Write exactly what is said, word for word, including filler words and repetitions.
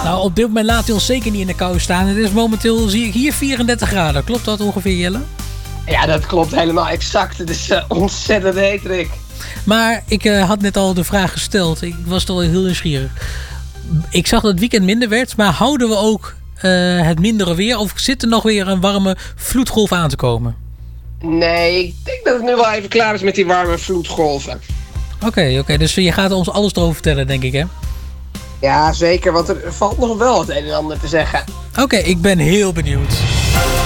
Nou, op dit moment laat hij ons zeker niet in de kou staan. Het is momenteel, zie ik hier, vierendertig graden. Klopt dat ongeveer, Jelle? Ja, dat klopt helemaal exact. Het is uh, ontzettend heet, Rick. Maar ik uh, had net al de vraag gesteld. Ik was toch wel heel nieuwsgierig. Ik zag dat het weekend minder werd. Maar houden we ook uh, het mindere weer? Of zit er nog weer een warme vloedgolf aan te komen? Nee, ik denk dat het nu wel even klaar is met die warme vloedgolven. Oké, okay, oké. Okay. Dus je gaat ons alles erover vertellen, denk ik, hè? Ja, zeker. Want er valt nog wel het een en ander te zeggen. Oké, okay, ik ben heel benieuwd.